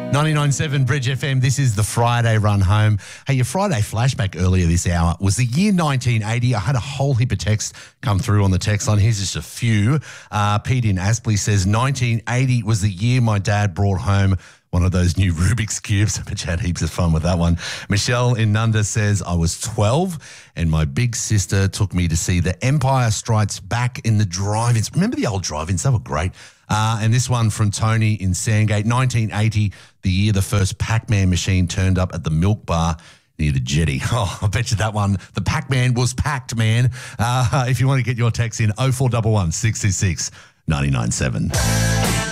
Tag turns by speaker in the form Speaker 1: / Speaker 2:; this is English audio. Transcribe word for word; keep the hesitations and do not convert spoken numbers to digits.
Speaker 1: ninety-nine point seven Bridge F M, this is the Friday run home. Hey, your Friday flashback earlier this hour was the year nineteen eighty. I had a whole heap of texts come through on the text line. Here's just a few. Uh, Pete in Aspley says, nineteen eighty was the year my dad brought home one of those new Rubik's Cubes. I bet you had heaps of fun with that one. Michelle in Nunda says, I was twelve and my big sister took me to see The Empire Strikes Back in the drive-ins. Remember the old drive-ins? They were great. Uh, and this one from Tony in Sandgate, nineteen eighty, the year the first Pac-Man machine turned up at the Milk Bar near the jetty. Oh, I bet you that one, the Pac-Man was packed, man. Uh, if you want to get your text in, oh four one one, six two six, nine nine seven.